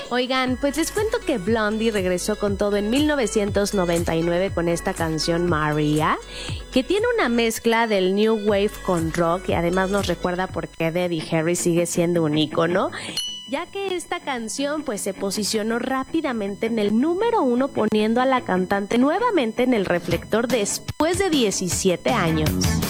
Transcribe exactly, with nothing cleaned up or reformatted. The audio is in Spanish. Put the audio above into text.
Oigan, pues les cuento que Blondie regresó con todo en mil novecientos noventa y nueve con esta canción Maria, que tiene una mezcla del New Wave con rock y además nos recuerda por qué Debbie Harry sigue siendo un ícono, ya que esta canción pues se posicionó rápidamente en el número uno, poniendo a la cantante nuevamente en el reflector después de diecisiete años.